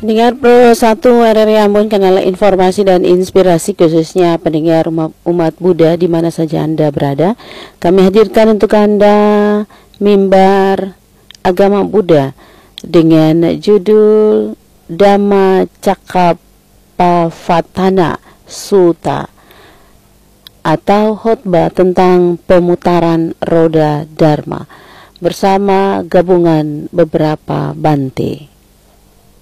Pendengar Pro 1 RRI Ambon, kanal informasi dan inspirasi khususnya pendengar umat Buddha di mana saja Anda berada. Kami hadirkan untuk Anda mimbar agama Buddha dengan judul Dhamma Cakkappavattana Sutta atau khotbah tentang pemutaran roda Dharma bersama gabungan beberapa bante.